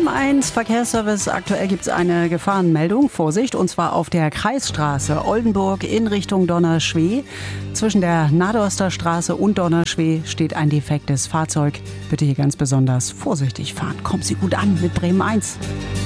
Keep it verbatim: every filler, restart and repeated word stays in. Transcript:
eins Verkehrsservice. Aktuell gibt es eine Gefahrenmeldung. Vorsicht, und zwar auf der Kreisstraße Oldenburg in Richtung Donnerschweh. Zwischen der Nadorster Straße und Donnerschweh steht ein defektes Fahrzeug. Bitte hier ganz besonders vorsichtig fahren. Kommen Sie gut an mit Bremen eins.